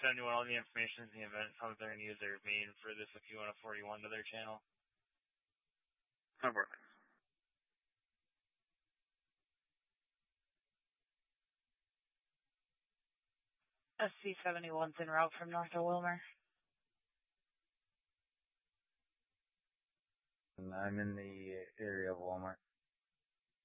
send you all the information in the event comes there and use their main for this if you want a 41 to their channel. No problem. SC-71's en route from north of Wilmer. And I'm in the area of Walmart.